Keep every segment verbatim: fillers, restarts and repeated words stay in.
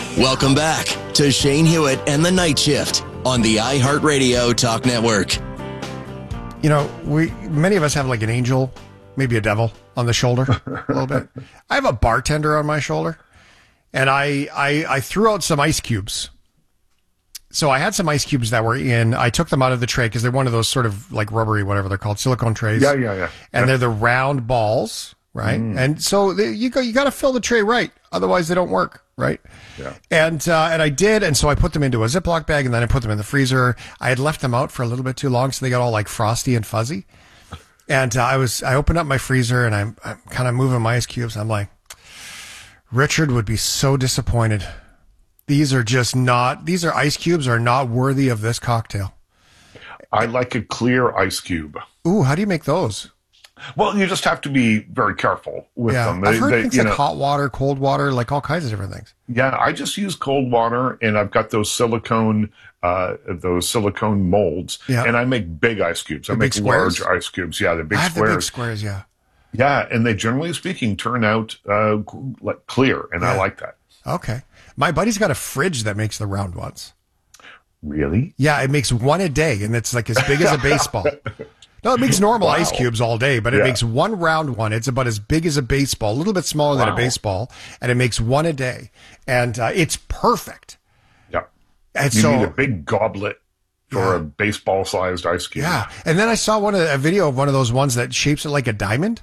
Welcome back to Shane Hewitt and the Night Shift on the iHeartRadio Talk Network. You know, we many of us have like an angel, maybe a devil on the shoulder a little bit. I have a bartender on my shoulder, and I, I I threw out some ice cubes. So I had some ice cubes that were in. I took them out of the tray because they're one of those sort of like rubbery, whatever they're called, silicone trays. Yeah, yeah, yeah. And yeah. they're the round balls, right? Mm. And so they, you go, you got to fill the tray right, otherwise they don't work, right? Yeah. And uh, and I did, and so I put them into a Ziploc bag, and then I put them in the freezer. I had left them out for a little bit too long, so they got all like frosty and fuzzy. And uh, I was, I opened up my freezer, and I'm, I'm kind of moving my ice cubes. I'm like, Richard would be so disappointed. These are just not, these are ice cubes are not worthy of this cocktail. I like a clear ice cube. Ooh, how do you make those? Well, you just have to be very careful with yeah, them. I've heard they, things you like know, hot water, cold water, like all kinds of different things. Yeah, I just use cold water, and I've got those silicone, uh, those silicone molds, yeah. and I make big ice cubes. The I make large ice cubes. Yeah, the big I have squares. The big squares, yeah. Yeah, and they generally speaking turn out uh, like clear, and yeah. I like that. Okay. My buddy's got a fridge that makes the round ones. Really? Yeah, it makes one a day, and it's like as big as a baseball. No, it makes normal wow. ice cubes all day, but it yeah. makes one round one. It's about as big as a baseball, a little bit smaller wow. than a baseball, and it makes one a day. And uh, it's perfect. Yeah. And you so, need a big goblet for yeah. a baseball-sized ice cube. Yeah. And then I saw one of the, a video of one of those ones that shapes it like a diamond.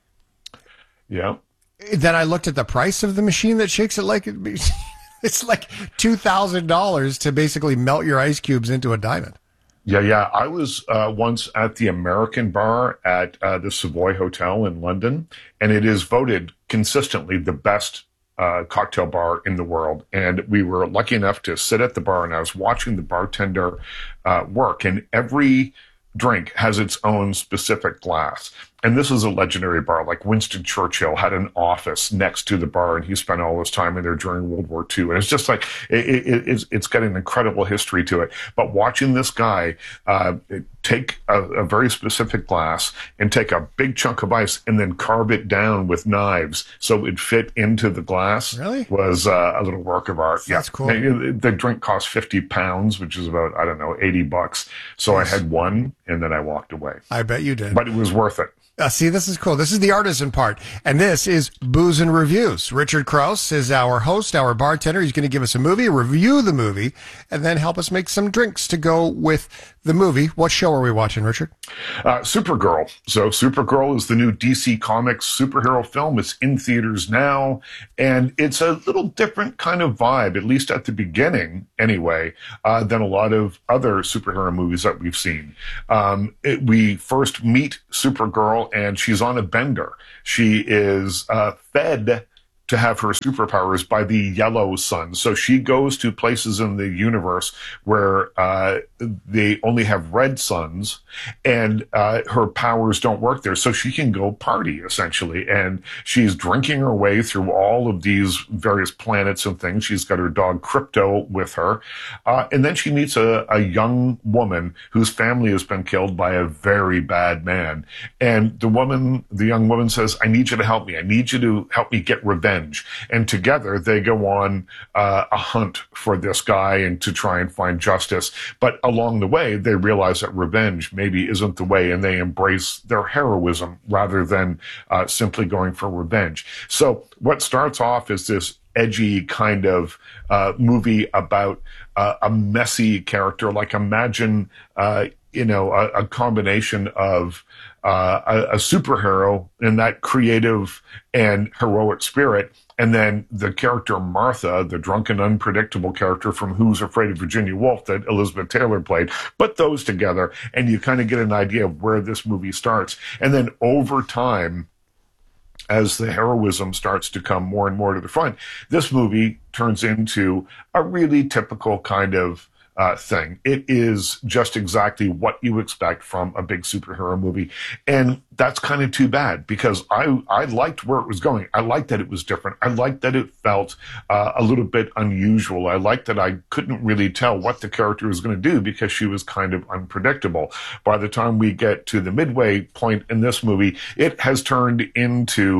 Yeah. Then I looked at the price of the machine that shakes it like it. It's like two thousand dollars to basically melt your ice cubes into a diamond. Yeah, yeah. I was uh, once at the American Bar at uh, the Savoy Hotel in London, and it is voted consistently the best uh, cocktail bar in the world. And we were lucky enough to sit at the bar, and I was watching the bartender uh, work, and every drink has its own specific glass. And this is a legendary bar. Like Winston Churchill had an office next to the bar, and he spent all his time in there during World War Two. And it's just like, it, it, it's, it's got an incredible history to it. But watching this guy uh, take a, a very specific glass and take a big chunk of ice and then carve it down with knives so it would fit into the glass really? was uh, a little work of art. That's yeah. cool. The, the drink cost fifty pounds, which is about, I don't know, eighty bucks. So yes. I had one, and then I walked away. I bet you did. But it was worth it. Uh, see, this is cool. This is the artisan part. And this is Booze and Reviews. Richard Krause is our host, our bartender. He's going to give us a movie, review the movie, and then help us make some drinks to go with the movie. What show are we watching, Richard? Uh, Supergirl. So Supergirl is the new D C Comics superhero film. It's in theaters now, and it's a little different kind of vibe, at least at the beginning anyway, uh, than a lot of other superhero movies that we've seen. Um, it, we first meet Supergirl, and she's on a bender. She is uh, fed to have her superpowers by the yellow sun. So she goes to places in the universe where uh, they only have red suns, and uh, her powers don't work there. So she can go party, essentially. And she's drinking her way through all of these various planets and things. She's got her dog Crypto with her. Uh, and then she meets a, a young woman whose family has been killed by a very bad man. And the woman, the young woman says, I need you to help me. I need you to help me get revenge. And together they go on uh, a hunt for this guy and to try and find justice. But along the way, they realize that revenge maybe isn't the way, and they embrace their heroism rather than uh, simply going for revenge. So what starts off as this edgy kind of uh, movie about uh, a messy character. Like imagine, uh, you know, a, a combination of uh, a, a superhero in that creative and heroic spirit, and then the character Martha, the drunken, unpredictable character from Who's Afraid of Virginia Woolf that Elizabeth Taylor played. Put those together, and you kind of get an idea of where this movie starts. And then over time, as the heroism starts to come more and more to the front, this movie turns into a really typical kind of uh, thing. It is just exactly what you expect from a big superhero movie. And that's kind of too bad, because I, I liked where it was going. I liked that it was different. I liked that it felt uh, a little bit unusual. I liked that I couldn't really tell what the character was going to do because she was kind of unpredictable. By the time we get to the midway point in this movie, it has turned into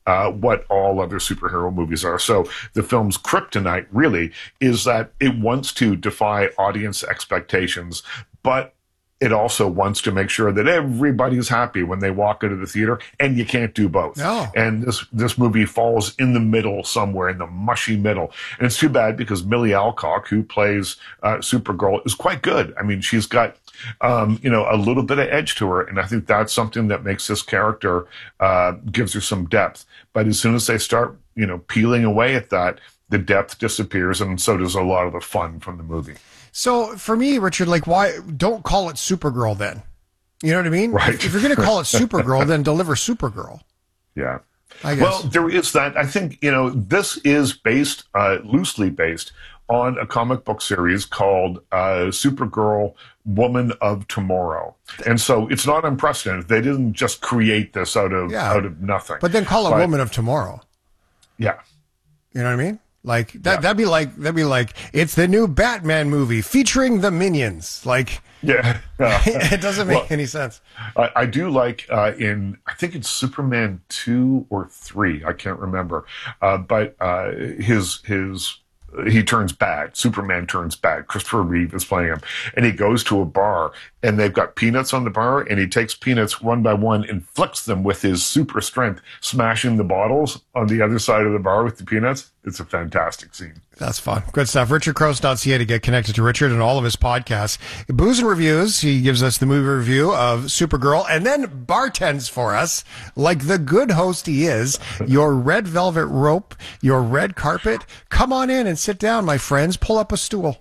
uh, what all other superhero movies are. So the film's kryptonite really is that it wants to defy audience expectations, but it also wants to make sure that everybody's happy when they walk into the theater, and you can't do both. No. And this this movie falls in the middle somewhere, in the mushy middle. And it's too bad because Millie Alcock, who plays uh, Supergirl, is quite good. I mean, she's got, um, you know, a little bit of edge to her, and I think that's something that makes this character, uh, gives her some depth. But as soon as they start, you know, peeling away at that, the depth disappears, and so does a lot of the fun from the movie. So for me, Richard, like, why don't call it Supergirl then? You know what I mean? Right. If, if you're going to call it Supergirl, then deliver Supergirl. Yeah. I guess. Well, there is that. I think, you know, this is based, uh, loosely based on a comic book series called uh, Supergirl Woman of Tomorrow. And so it's not unprecedented. They didn't just create this out of Yeah. out of nothing. But then call it But- Woman of Tomorrow. Yeah. You know what I mean? Like that. Yeah. That'd be like that'd be like it's the new Batman movie featuring the Minions. Like Yeah. Uh, it doesn't make well, any sense. I, I do like uh, in, I think it's Superman two or three. I can't remember. Uh, but uh, his his he turns bad. Superman turns bad. Christopher Reeve is playing him. And he goes to a bar, and they've got peanuts on the bar, and he takes peanuts one by one and flicks them with his super strength, smashing the bottles on the other side of the bar with the peanuts. It's a fantastic scene. That's fun. Good stuff. richard crouse dot c a to get connected to Richard and all of his podcasts. Booze and Reviews, he gives us the movie review of Supergirl and then bartends for us like the good host he is. Your red velvet rope, your red carpet. Come on in and sit down, my friends. Pull up a stool.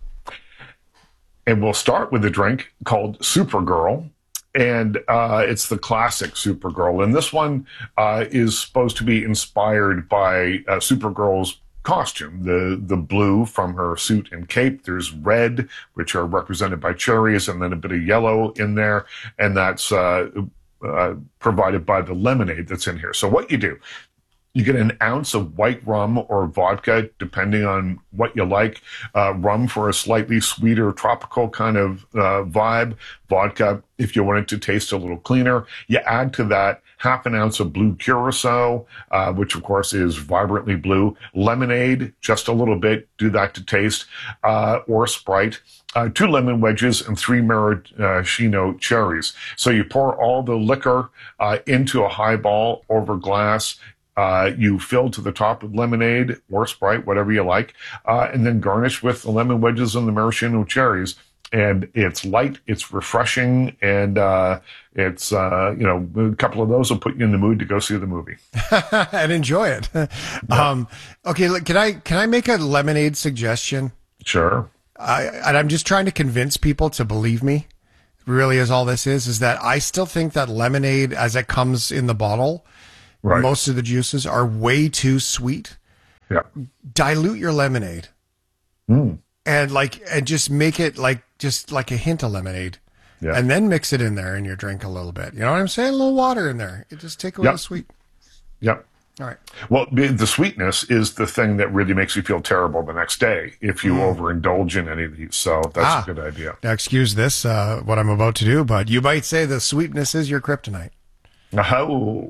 And we'll start with a drink called Supergirl. And uh, it's the classic Supergirl. And this one uh, is supposed to be inspired by uh, Supergirl's costume, the the blue from her suit and cape. There's red, which are represented by cherries, and then a bit of yellow in there. And that's uh, uh, provided by the lemonade that's in here. So what you do, you get an ounce of white rum or vodka, depending on what you like. Uh, rum for a slightly sweeter, tropical kind of uh, vibe. Vodka, if you want it to taste a little cleaner. You add to that half an ounce of blue curacao, uh, which of course is vibrantly blue. Lemonade, just a little bit. Do that to taste. Uh, or Sprite. Uh, two lemon wedges and three maraschino cherries. So you pour all the liquor uh, into a highball over glass. Uh, you fill to the top with lemonade or Sprite, whatever you like, uh, and then garnish with the lemon wedges and the maraschino cherries. And it's light, it's refreshing, and uh, it's, uh, you know, a couple of those will put you in the mood to go see the movie. And enjoy it. Yeah. Um, okay, look, can I can I make a lemonade suggestion? Sure. I, and I'm just trying to convince people to believe me. Really, is all this is, is that I still think that lemonade, as it comes in the bottle, right, most of the juices are way too sweet. Yeah. Dilute your lemonade. Mm. And like, and just make it like, just like a hint of lemonade. Yeah. And then mix it in there in your drink a little bit. You know what I'm saying? A little water in there. It just take away Yep. the sweet. Yep. All right. Well, the the sweetness is the thing that really makes you feel terrible the next day if you mm. overindulge in any of these. So that's ah, a good idea. Now, excuse this, uh, what I'm about to do, but you might say the sweetness is your kryptonite. Oh.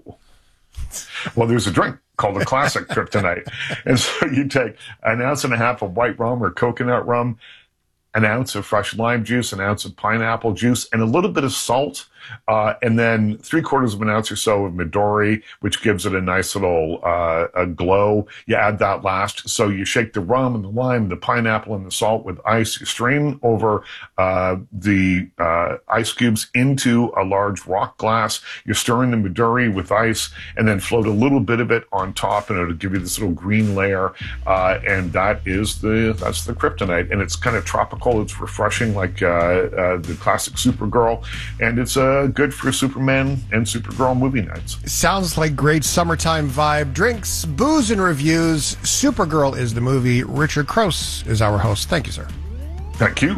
Well, there's a drink called a classic kryptonite. And so you take an ounce and a half of white rum or coconut rum, an ounce of fresh lime juice, an ounce of pineapple juice, and a little bit of salt, uh, and then three quarters of an ounce or so of Midori, which gives it a nice little uh, a glow. You add that last. So you shake the rum and the lime, the pineapple, and the salt with ice. You strain over uh, the uh, ice cubes into a large rock glass. You're stirring the Midori with ice, and then float a little bit of it on top, and it'll give you this little green layer. Uh, and that is the that's the kryptonite, and it's kind of tropical. It's refreshing, like uh, uh, the classic Supergirl, and it's uh, good for Superman and Supergirl movie nights. Sounds like great summertime vibe. Drinks, booze, and reviews. Supergirl is the movie. Richard Crouse is our host. Thank you, sir. Thank you.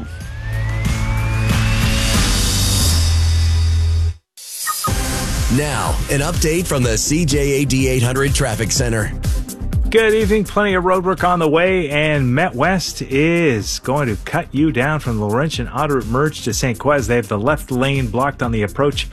Now, an update from the C J A D eight hundred Traffic Center. Good evening. Plenty of roadwork on the way, and Met West is going to cut you down from Laurentian Auto Merge to Saint Quez. They have the left lane blocked on the approach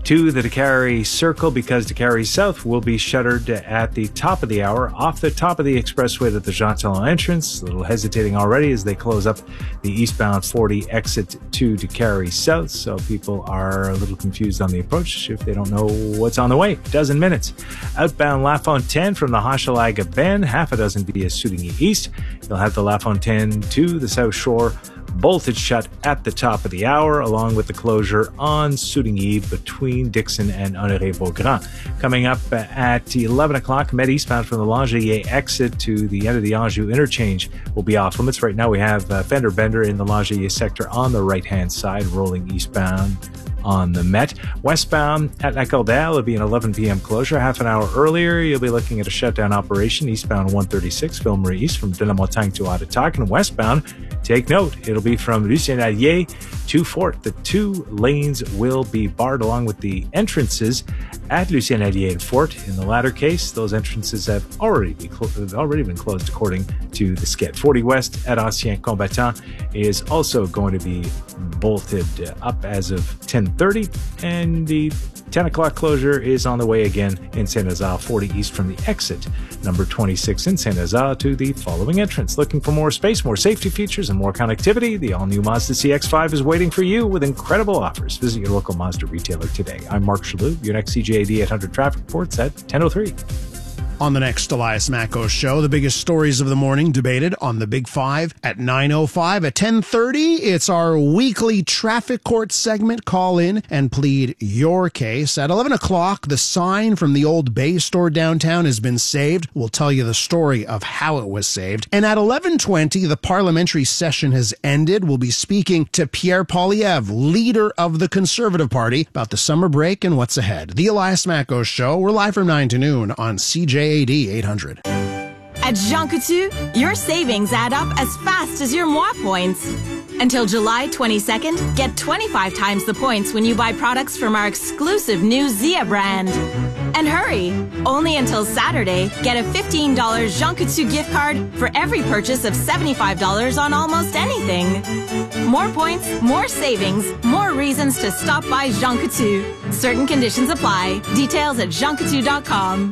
to the Décarie Circle because Décarie South will be shuttered at the top of the hour off the top of the expressway to the Jean Talon entrance. A little hesitating already as they close up the eastbound forty exit to Décarie South, so people are a little confused on the approach if they don't know what's on the way. Dozen minutes. Outbound La Fontaine from the Hochelaga Bend, half a dozen via Souvigny East. You'll have the La Fontaine to the South Shore bolted shut at the top of the hour, along with the closure on Souvigny between Dixon and Honoré-Beaugrand. Coming up at eleven o'clock, Met eastbound from the Langeais exit to the end of the Anjou interchange will be off limits. Right now we have uh, fender bender in the Langeais sector on the right-hand side, rolling eastbound on the Met. Westbound at Lacordaire will be an eleven p.m. closure. Half an hour earlier, you'll be looking at a shutdown operation eastbound one thirty-six, Ville-Marie East from de la Montagne to Ottatak. And westbound, take note, it'll be from Lucien Allier to Fort. The two lanes will be barred along with the entrances at Lucien Allier and Fort. In the latter case, those entrances have already, be clo- have already been closed according to the sketch. forty West at Ancien Combattant is also going to be bolted up as of ten thirty, and the ten o'clock closure is on the way again in Saint-Lazare, forty East from the exit, number twenty-six in Saint-Lazare to the following entrance. Looking for more space, more safety features, and more connectivity? The all-new Mazda C X five is waiting for you with incredible offers. Visit your local Mazda retailer today. I'm Mark Chalhoub. Your next C J A D eight hundred traffic reports at ten oh three. On the next Elias Macko show, the biggest stories of the morning debated on the Big Five at nine oh five. At ten thirty, it's our weekly traffic court segment. Call in and plead your case. At eleven o'clock, the sign from the old Bay store downtown has been saved. We'll tell you the story of how it was saved. And at eleven twenty, the parliamentary session has ended. We'll be speaking to Pierre Poilievre, leader of the Conservative Party, about the summer break and what's ahead. The Elias Macko show. We're live from nine to noon on C J A D eight hundred. At Jean Coutu, your savings add up as fast as your moi points. Until July twenty-second, get twenty-five times the points when you buy products from our exclusive new Zia brand. And hurry! Only until Saturday, get a fifteen dollars Jean Coutu gift card for every purchase of seventy-five dollars on almost anything. More points, more savings, more reasons to stop by Jean Coutu. Certain conditions apply. Details at jean coutu dot com.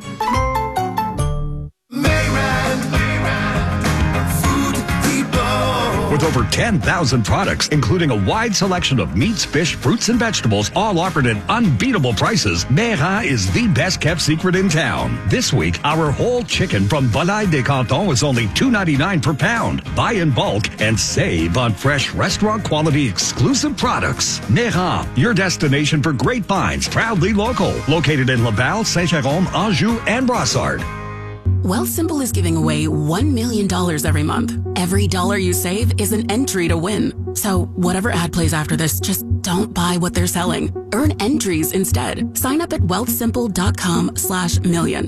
With over ten thousand products, including a wide selection of meats, fish, fruits, and vegetables, all offered at unbeatable prices, Meyrin is the best-kept secret in town. This week, our whole chicken from Volaille des Cantons is only two ninety-nine per pound. Buy in bulk and save on fresh restaurant-quality exclusive products. Meyrin, your destination for great finds, proudly local. Located in Laval, Saint-Jérôme, Anjou, and Brossard. Wealthsimple is giving away one million dollars every month. Every dollar you save is an entry to win. So whatever ad plays after this, just don't buy what they're selling. Earn entries instead. Sign up at wealthsimple.com slash million.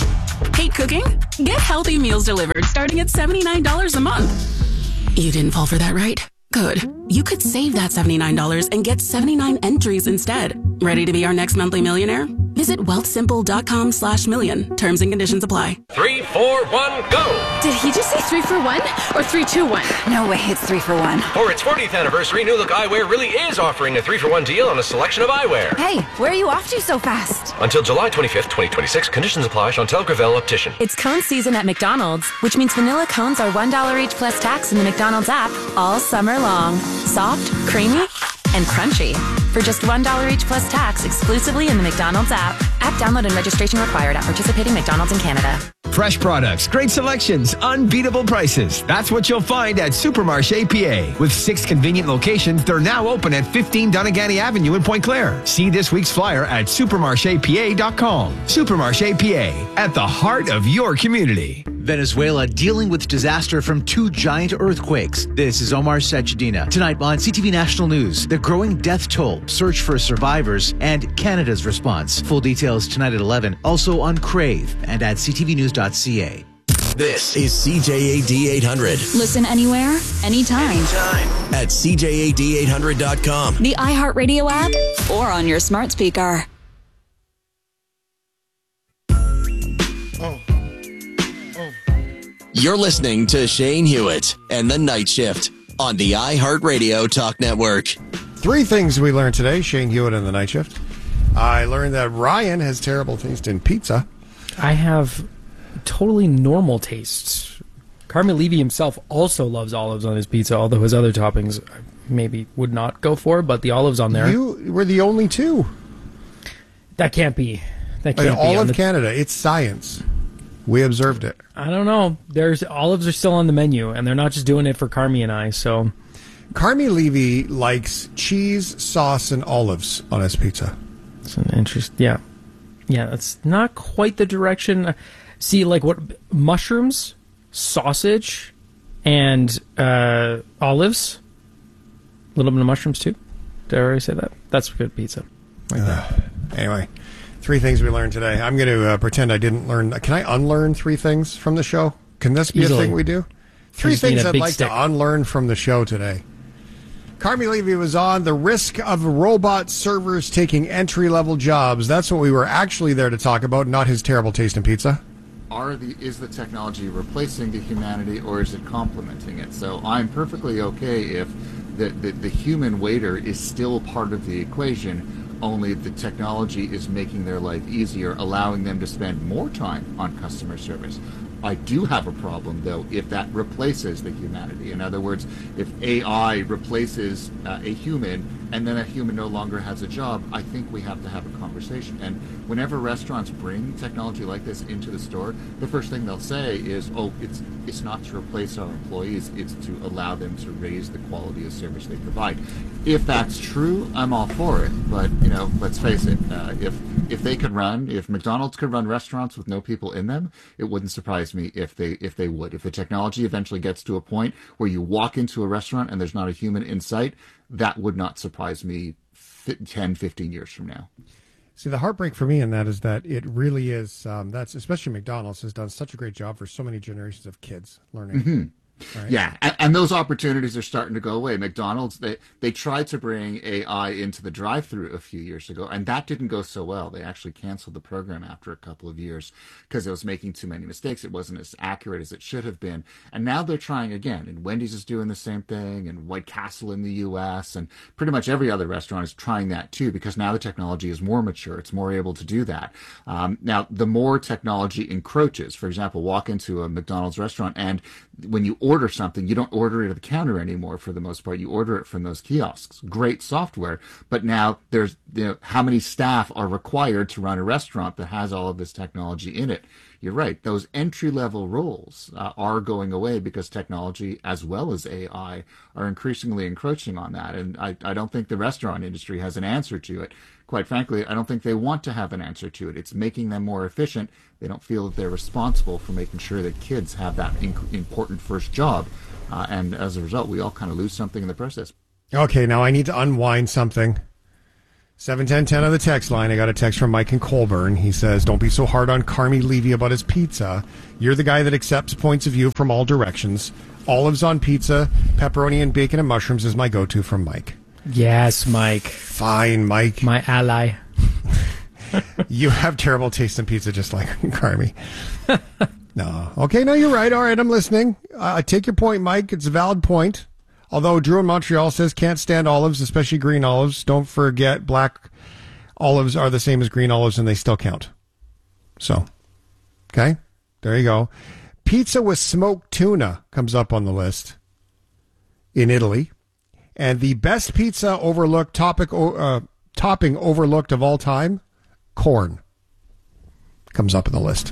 Hate cooking? Get healthy meals delivered starting at seventy-nine dollars a month. You didn't fall for that, right? Good. You could save that seventy-nine dollars and get seventy-nine entries instead. Ready to be our next monthly millionaire? Visit wealthsimple.com slash million. Terms and conditions apply. Three, four, one, go! Did he just say three for one or three, two, one? No way, it's three for one. For its fortieth anniversary, New Look Eyewear really is offering a three for one deal on a selection of eyewear. Hey, where are you off to so fast? Until July twenty-fifth, twenty twenty-six. Conditions apply. Chantel Gravel, Optician. It's cone season at McDonald's, which means vanilla cones are one dollar each plus tax in the McDonald's app all summer long. Soft, creamy, and crunchy. For just one dollar each plus tax exclusively in the McDonald's app. App download and registration required at participating McDonald's in Canada. Fresh products, great selections, unbeatable prices. That's what you'll find at Supermarché P A. With six convenient locations, they're now open at fifteen Doneganny Avenue in Pointe Claire. See this week's flyer at supermarché p a dot com. Supermarché P A, at the heart of your community. Venezuela dealing with disaster from two giant earthquakes. This is Omar Sachedina. Tonight on C T V National News, the growing death toll, search for survivors, and Canada's response. Full details tonight at eleven. Also on Crave and at c t v news dot c a. This is C J A D eight hundred. Listen anywhere, anytime. Anytime. At c j a d eight hundred dot com. The iHeartRadio app, or on your smart speaker. Oh. Oh. You're listening to Shane Hewitt and the Night Shift on the iHeartRadio Talk Network. Three things we learned today, Shane Hewitt and the Night Shift. I learned that Ryan has terrible taste in pizza. I have totally normal tastes. Carmen Levy himself also loves olives on his pizza, although his other toppings maybe would not go for, but the olives on there. You were the only two. That can't be. That can't In be. all On of the- Canada, it's science. We observed it. I don't know. There's olives are still on the menu, and they're not just doing it for Carmi and I. So, Carmi Levy likes cheese, sauce, and olives on his pizza. it's an interest. Yeah, yeah. That's not quite the direction. See, like what mushrooms, sausage, and uh, olives. A little bit of mushrooms too. Did I already say that? That's good pizza. Right there. Uh, anyway, three things we learned today. I'm going to uh, pretend I didn't learn. Can I unlearn three things from the show? Can this be Easily. a thing we do? Three just need things a I'd big like stick. to unlearn from the show today. Carmi Levy was on the risk of robot servers taking entry-level jobs. That's what we were actually there to talk about, not his terrible taste in pizza. Are the is the technology replacing the humanity, or is it complementing it? So I'm perfectly okay if the, the, the human waiter is still part of the equation, only the technology is making their life easier, allowing them to spend more time on customer service. I do have a problem, though, if that replaces the humanity. In other words, if A I replaces uh, a human and then a human no longer has a job, I think we have to have a conversation. And whenever restaurants bring technology like this into the store, the first thing they'll say is, oh, it's it's not to replace our employees, it's to allow them to raise the quality of service they provide. If that's true, I'm all for it. But, you know, let's face it, uh, if if they could run, if McDonald's could run restaurants with no people in them, it wouldn't surprise me if they if they would. If the technology eventually gets to a point where you walk into a restaurant and there's not a human in sight, that would not surprise me ten, fifteen years from now. See, the heartbreak for me in that is that it really is, um, that's especially McDonald's has done such a great job for so many generations of kids learning. Mm-hmm. Right? Yeah, and, and those opportunities are starting to go away. McDonald's, they, they tried to bring A I into the drive-thru a few years ago, and that didn't go so well. They actually canceled the program after a couple of years because it was making too many mistakes. It wasn't as accurate as it should have been. And now they're trying again, and Wendy's is doing the same thing, and White Castle in the U S, and pretty much every other restaurant is trying that too, because now the technology is more mature. It's more able to do that. Um, now, the more technology encroaches, for example, walk into a McDonald's restaurant, and when you order something, you don't order it at the counter anymore for the most part. You order it from those kiosks. Great software, but now there's, you know, how many staff are required to run a restaurant that has all of this technology in it? You're right. Those entry-level roles uh, are going away because technology, as well as A I, are increasingly encroaching on that. And I, I don't think the restaurant industry has an answer to it. Quite frankly, I don't think they want to have an answer to it. It's making them more efficient. They don't feel that they're responsible for making sure that kids have that inc- important first job. Uh, and as a result, we all kind of lose something in the process. Okay, now I need to unwind something. seven ten ten on the text line. I got a text from Mike in Colburn. He says, don't be so hard on Carmi Levy about his pizza. You're the guy that accepts points of view from all directions. Olives on pizza, pepperoni and bacon and mushrooms is my go-to from Mike. Yes, Mike. Fine, Mike. My ally. You have terrible taste in pizza just like Carmi. No. Okay, no, you're right. All right, I'm listening. Uh, I take your point, Mike. It's a valid point. Although Drew in Montreal says can't stand olives, especially green olives. Don't forget black olives are the same as green olives and they still count. So, okay, there you go. Pizza with smoked tuna comes up on the list in Italy. And the best pizza overlooked topic, uh, topping overlooked of all time, corn, comes up on the list.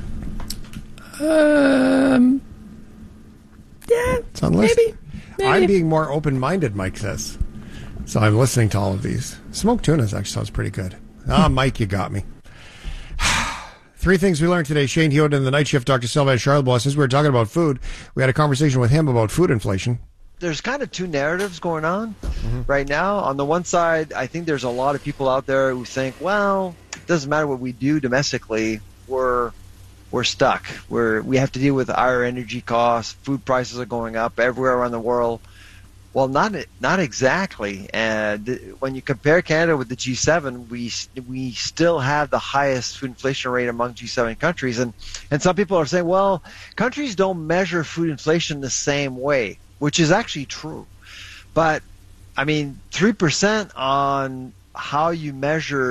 Um, yeah, it's on the list. Maybe. Maybe. I'm being more open-minded, Mike says. So I'm listening to all of these. Smoked tuna actually sounds pretty good. Ah, Mike, you got me. Three things we learned today. Shane Hewitt in the night shift, Doctor Sylvain Charlebois. Since we were talking about food, we had a conversation with him about food inflation. There's kind of two narratives going on mm-hmm. right now. On the one side, I think there's a lot of people out there who think, well, it doesn't matter what we do domestically, we're we're stuck. We're we have to deal with higher energy costs, food prices are going up everywhere around the world. Well, not not exactly. And when you compare Canada with the G seven, we we still have the highest food inflation rate among G seven countries. And and some people are saying, well, countries don't measure food inflation the same way, which is actually true. But, I mean, three percent on how you measure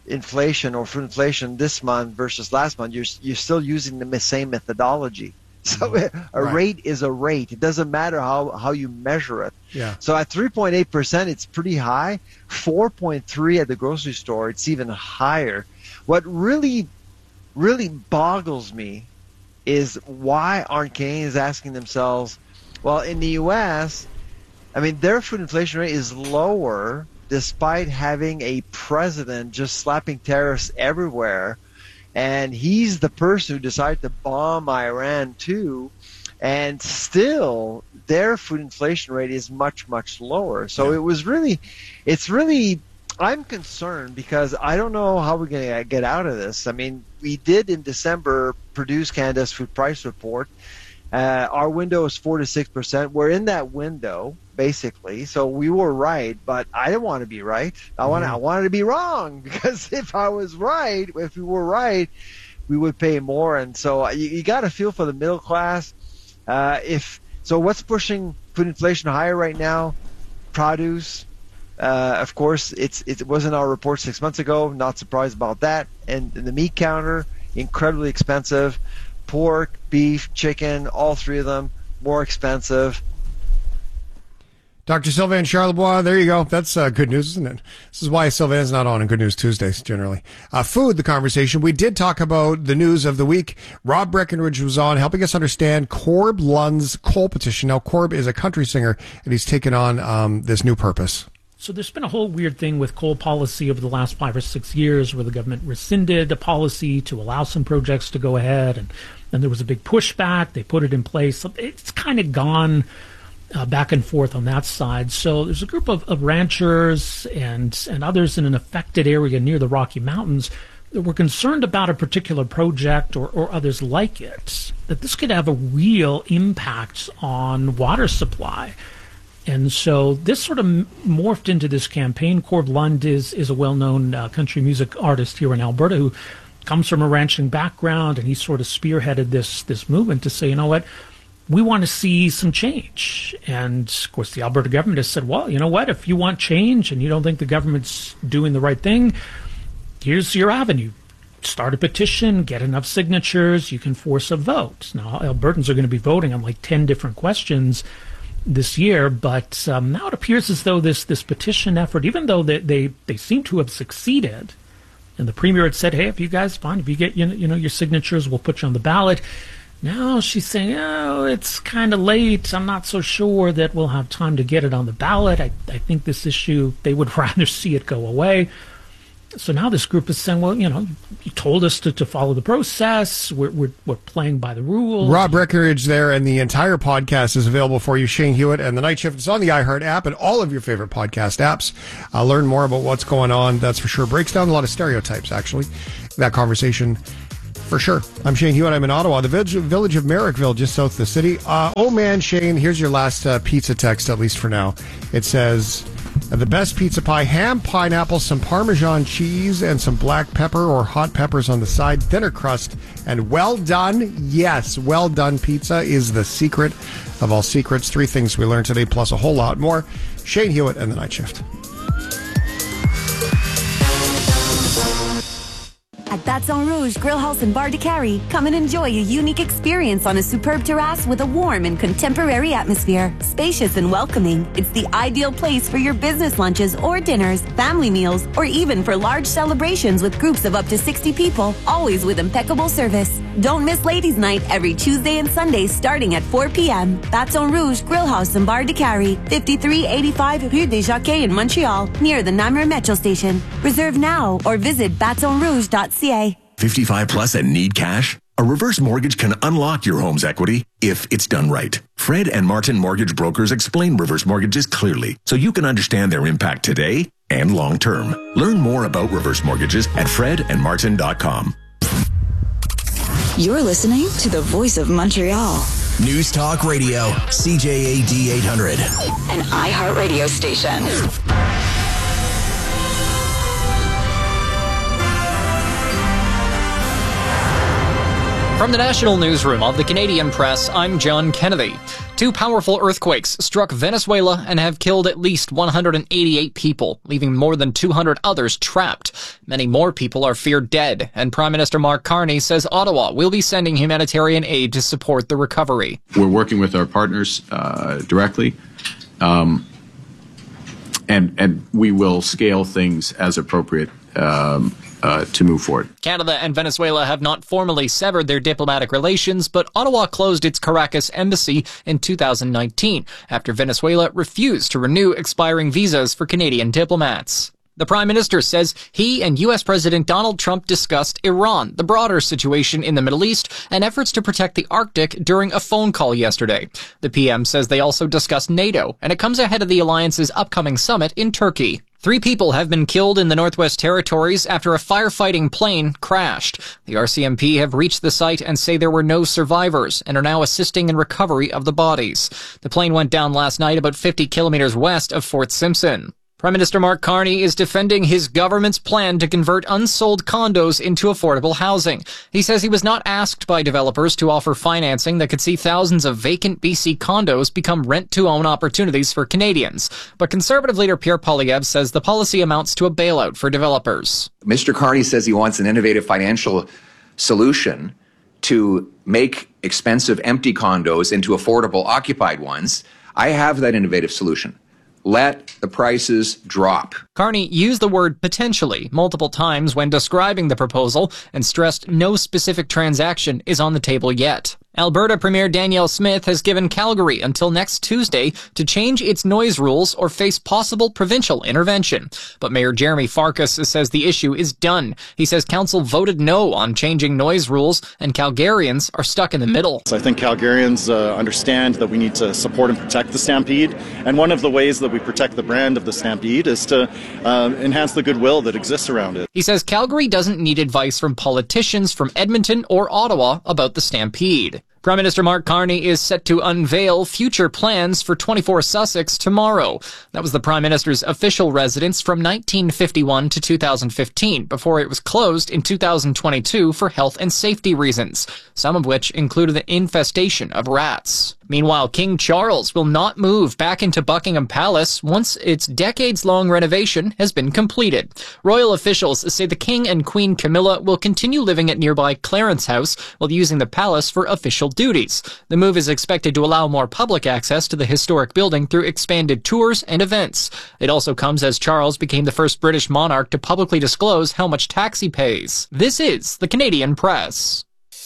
inflation or food inflation this month versus last month, you're you're still using the same methodology. So a Right. rate is a rate. It doesn't matter how, how you measure it. Yeah. So at three point eight percent, it's pretty high. four point three at the grocery store, it's even higher. What really, really boggles me is why aren't Canadians asking themselves, well, in the U S, I mean, their food inflation rate is lower despite having a president just slapping tariffs everywhere. And he's the person who decided to bomb Iran too. And still, their food inflation rate is much, much lower. So it was really, it's really, I'm concerned because I don't know how we're going to get out of this. I mean, we did in December produce Canada's food price report. Uh, our window is four to six percent. We're in that window, basically. So we were right, but I didn't want to be right. I want Mm-hmm. I wanted to be wrong, because if I was right, if we were right, we would pay more. And so you, you got to feel for the middle class. Uh, if so, what's pushing food inflation higher right now? Produce. Uh, of course, it's it was in our report six months ago. Not surprised about that. And the meat counter, incredibly expensive. Pork, beef, chicken, all three of them more expensive. Doctor Sylvain Charlebois, there you go. That's uh, good news, isn't it? This is why Sylvain's not on in Good News Tuesdays, generally. Uh, food, the conversation. We did talk about the news of the week. Rob Breckenridge was on, helping us understand Corb Lund's coal petition. Now, Corb is a country singer, and he's taken on um, this new purpose. So there's been a whole weird thing with coal policy over the last five or six years where the government rescinded a policy to allow some projects to go ahead, and then there was a big pushback. They put it in place. It's kind of gone uh, back and forth on that side. So there's a group of, of ranchers and, and others in an affected area near the Rocky Mountains that were concerned about a particular project or, or others like it, that this could have a real impact on water supply. And so this sort of morphed into this campaign. Corb Lund is, is a well-known uh, country music artist here in Alberta who comes from a ranching background, and he sort of spearheaded this this movement to say, you know what, we want to see some change. And, of course, the Alberta government has said, well, you know what, if you want change and you don't think the government's doing the right thing, here's your avenue. Start a petition, get enough signatures, you can force a vote. Now, Albertans are going to be voting on like ten different questions this year, but um, now it appears as though this this petition effort, even though they, they, they seem to have succeeded, and the Premier had said, hey, if you guys, fine, if you get you know, you know your signatures, we'll put you on the ballot. Now she's saying, oh, it's kind of late. I'm not so sure that we'll have time to get it on the ballot. I, I think this issue, they would rather see it go away. So now this group is saying, well, you know, you told us to, to follow the process. We're, we're, we're playing by the rules. Rob Breckenridge there, and the entire podcast is available for you. Shane Hewitt and The Night Shift. It's on the iHeart app and all of your favorite podcast apps. Uh, learn more about what's going on. That's for sure. Breaks down a lot of stereotypes, actually. That conversation, for sure. I'm Shane Hewitt. I'm in Ottawa, the village, village of Merrickville, just south of the city. Uh, oh, man, Shane, here's your last uh, pizza text, at least for now. It says, the best pizza pie, ham, pineapple, some Parmesan cheese, and some black pepper or hot peppers on the side, thinner crust, and well done. Yes, well done pizza is the secret of all secrets. Three things we learned today, plus a whole lot more. Shane Hewitt and The Night Shift. At Baton Rouge Grill House and Bar de Carry, come and enjoy a unique experience on a superb terrace with a warm and contemporary atmosphere. Spacious and welcoming, it's the ideal place for your business lunches or dinners, family meals, or even for large celebrations with groups of up to sixty people, always with impeccable service. Don't miss Ladies' Night every Tuesday and Sunday starting at four p.m. Baton Rouge Grill House and Bar de Carry, fifty-three eighty-five Rue des Jacquets in Montreal, near the Namur Metro Station. Reserve now or visit baton rouge dot c a. fifty-five plus and need cash? A reverse mortgage can unlock your home's equity if it's done right. Fred and Martin Mortgage Brokers explain reverse mortgages clearly so you can understand their impact today and long term. Learn more about reverse mortgages at fred and martin dot com. You're listening to the voice of Montreal. News Talk Radio, C J A D eight hundred. An iHeart radio station. From the National Newsroom of the Canadian Press, I'm John Kennedy. Two powerful earthquakes struck Venezuela and have killed at least one hundred eighty-eight people, leaving more than two hundred others trapped. Many more people are feared dead, and Prime Minister Mark Carney says Ottawa will be sending humanitarian aid to support the recovery. We're working with our partners uh, directly, um, and, and we will scale things as appropriate um, Uh, to move forward. Canada and Venezuela have not formally severed their diplomatic relations, but Ottawa closed its Caracas embassy in two thousand nineteen after Venezuela refused to renew expiring visas for Canadian diplomats. The Prime Minister says he and U S President Donald Trump discussed Iran, the broader situation in the Middle East, and efforts to protect the Arctic during a phone call yesterday. The P M says they also discussed NATO, and it comes ahead of the alliance's upcoming summit in Turkey. Three people have been killed in the Northwest Territories after a firefighting plane crashed. The R C M P have reached the site and say there were no survivors and are now assisting in recovery of the bodies. The plane went down last night about fifty kilometers west of Fort Simpson. Prime Minister Mark Carney is defending his government's plan to convert unsold condos into affordable housing. He says he was not asked by developers to offer financing that could see thousands of vacant B C condos become rent-to-own opportunities for Canadians. But Conservative leader Pierre Poilievre says the policy amounts to a bailout for developers. Mister Carney says he wants an innovative financial solution to make expensive empty condos into affordable occupied ones. I have that innovative solution. Let the prices drop. Carney used the word potentially multiple times when describing the proposal and stressed no specific transaction is on the table yet. Alberta Premier Danielle Smith has given Calgary until next Tuesday to change its noise rules or face possible provincial intervention. But Mayor Jeremy Farkas says the issue is done. He says council voted no on changing noise rules, and Calgarians are stuck in the middle. I think Calgarians uh, understand that we need to support and protect the Stampede, and one of the ways that we protect the brand of the Stampede is to uh, enhance the goodwill that exists around it. He says Calgary doesn't need advice from politicians from Edmonton or Ottawa about the Stampede. Prime Minister Mark Carney is set to unveil future plans for twenty-four Sussex tomorrow. That was the Prime Minister's official residence from nineteen fifty-one to two thousand fifteen, before it was closed in two thousand twenty-two for health and safety reasons, some of which included the infestation of rats. Meanwhile, King Charles will not move back into Buckingham Palace once its decades-long renovation has been completed. Royal officials say the King and Queen Camilla will continue living at nearby Clarence House while using the palace for official duties. The move is expected to allow more public access to the historic building through expanded tours and events. It also comes as Charles became the first British monarch to publicly disclose how much tax he pays. This is the Canadian Press.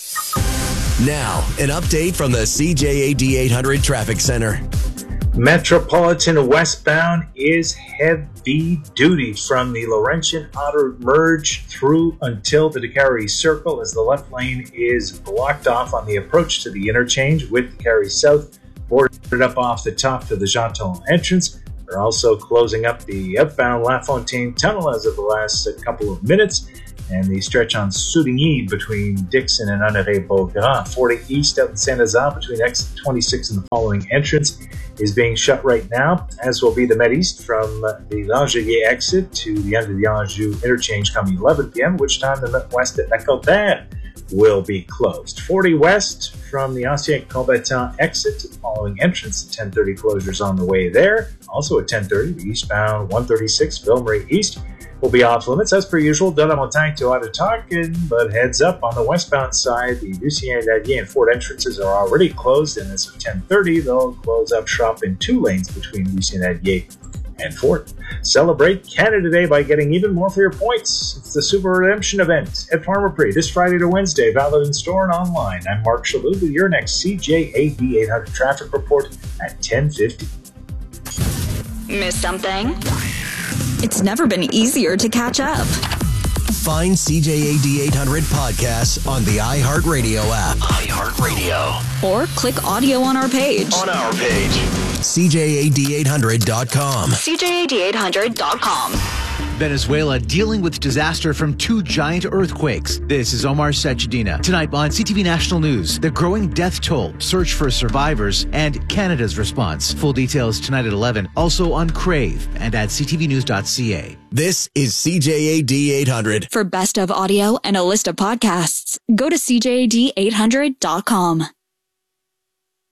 Now, an update from the C J A D eight hundred Traffic Center. Metropolitan westbound is heavy duty from the Laurentian Outer Merge through until the DeCarry Circle, as the left lane is blocked off on the approach to the interchange with DeCarry South boarded up off the top to the Jean Talon entrance. They're also closing up the outbound LaFontaine Tunnel as of the last couple of minutes, and the stretch on Souvigny between Dixon and Honoré-Beaugrand. forty east out in Saint-Lazare between exit twenty-six and the following entrance is being shut right now, as will be the Med East from the Langelier exit to the end of the Anjou interchange coming eleven p.m., which time the Met West at Lac-Colbert will be closed. forty west from the Ancien Combattant exit to the following entrance. ten thirty closures on the way there. Also at ten thirty, the eastbound one thirty-six Ville-Marie East will be off limits as per usual. De la Montagne to Ottawa, but heads up on the westbound side, the Lucien Lallier and Fort entrances are already closed, and as of ten thirty, they'll close up shop in two lanes between Lucien Lallier and Fort. Celebrate Canada Day by getting even more for your points. It's the Super Redemption event at Farmer Prix this Friday to Wednesday, valid in store and online. I'm Mark Shalhoub with your next C J A D eight hundred traffic report at ten fifty. Miss something? It's never been easier to catch up. Find C J A D eight hundred podcasts on the iHeartRadio app. iHeartRadio. Or click audio on our page. On our page. C J A D eight hundred dot com. C J A D eight hundred dot com. Venezuela dealing with disaster from two giant earthquakes. This is Omar Sachedina. Tonight on C T V National News, the growing death toll, search for survivors, and Canada's response. Full details tonight at eleven. Also on Crave and at c t v news dot c a. This is C J A D eight hundred. For best of audio and a list of podcasts, go to C J A D eight hundred dot com.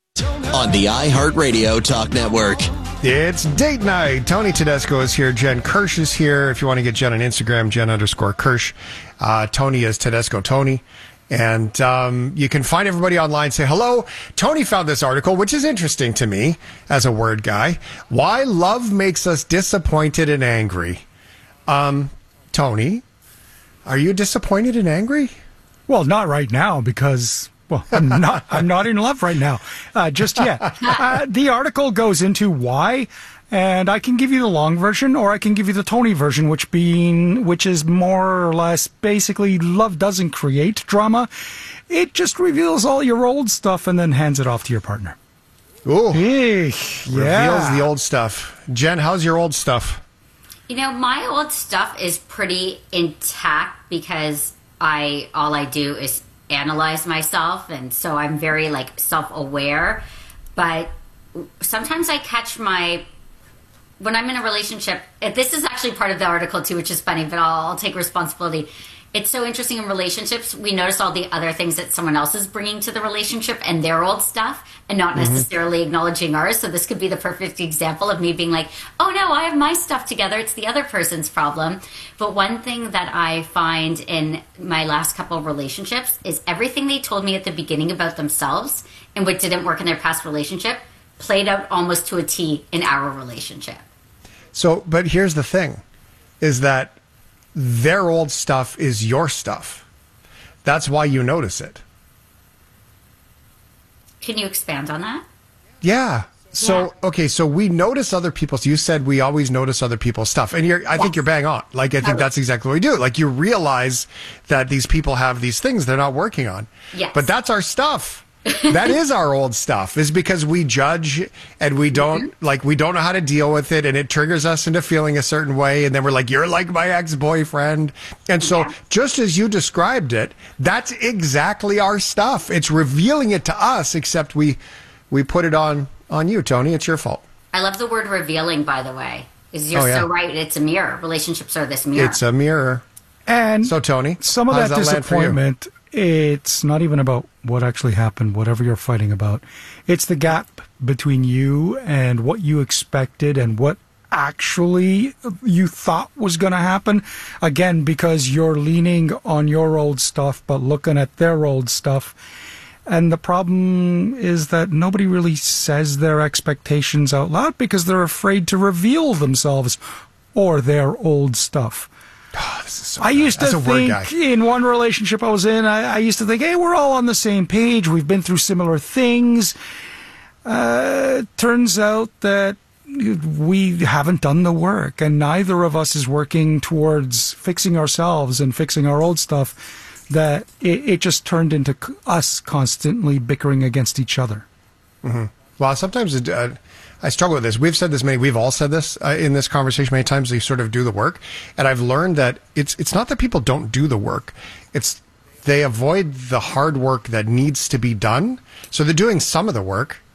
on the iHeartRadio Talk Network. It's date night. Tony Tedesco is here. Jen Kirsch is here. If you want to get Jen on Instagram, Jen underscore Kirsch. Uh, Tony is Tedesco Tony. And um, you can find everybody online. Say hello. Tony found this article, which is interesting to me as a word guy. Why love makes us disappointed and angry. Um, Tony, are you disappointed and angry? Well, not right now because... Well, I'm not. I'm not in love right now, uh, just yet. Uh, the article goes into why, and I can give you the long version, or I can give you the Tony version, which being, which is more or less basically love doesn't create drama; it just reveals all your old stuff and then hands it off to your partner. Ooh, hey, yeah. Reveals the old stuff. Jen, how's your old stuff? You know, my old stuff is pretty intact because I all I do is analyze myself, and so I'm very like self-aware, but sometimes I catch my when I'm in a relationship. This is actually part of the article too, which is funny, but I'll, I'll take responsibility. It's so interesting in relationships, we notice all the other things that someone else is bringing to the relationship and their old stuff, and not Mm-hmm. necessarily acknowledging ours. So this could be the perfect example of me being like, oh no, I have my stuff together, it's the other person's problem. But one thing that I find in my last couple of relationships is everything they told me at the beginning about themselves and what didn't work in their past relationship played out almost to a T in our relationship. So, but here's the thing, is that their old stuff is your stuff. That's why you notice it. Can you expand on that? Yeah. So, yeah. Okay, so we notice other people's, you said we always notice other people's stuff. And you're, I yes. think you're bang on. Like, I think that's exactly what we do. Like, you realize that these people have these things they're not working on. Yes. But that's our stuff. That is our old stuff, is because we judge and we don't mm-hmm. like we don't know how to deal with it, and it triggers us into feeling a certain way, and then we're like, you're like my ex-boyfriend. And so yeah. just as you described it, that's exactly our stuff. It's revealing it to us, except we we put it on on you, Tony. It's your fault. I love the word revealing, by the way. Is you're oh, yeah. so right. It's a mirror. Relationships are this mirror. It's a mirror. And so, Tony, some of that, that disappointment, it's not even about what actually happened, whatever you're fighting about. It's the gap between you and what you expected and what actually you thought was going to happen. Again, because you're leaning on your old stuff, but looking at their old stuff. And the problem is that nobody really says their expectations out loud because they're afraid to reveal themselves or their old stuff. Oh, this is so I bad. used to That's a word guy. think in one relationship I was in, I, I used to think, hey, we're all on the same page. We've been through similar things. Uh, turns out that we haven't done the work, and neither of us is working towards fixing ourselves and fixing our old stuff, that it, it just turned into us constantly bickering against each other. Mm-hmm. Well, sometimes it, uh, I struggle with this. We've said this many, we've all said this uh, in this conversation many times. They sort of do the work. And I've learned that it's, it's not that people don't do the work. It's they avoid the hard work that needs to be done. So they're doing some of the work,